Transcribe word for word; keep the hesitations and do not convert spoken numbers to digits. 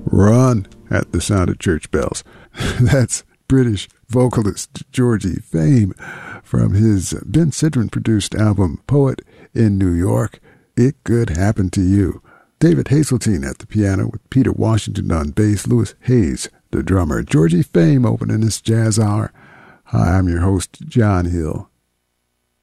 Run at the sound of church bells. That's British vocalist Georgie Fame from his Ben Sidran-produced album Poet in New York, It Could Happen to You. David Hazeltine at the piano with Peter Washington on bass, Louis Hayes, the drummer. Georgie Fame opening this jazz hour. Hi, I'm your host, John Hill.